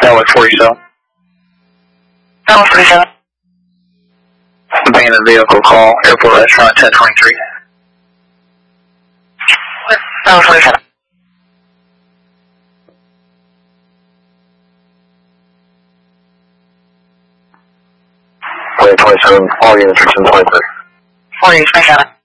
Tower 47. Tower 47. Abandoned vehicle call, Airport Restaurant 1023. Tower 47. Flight 27, all units are 1023. 4027.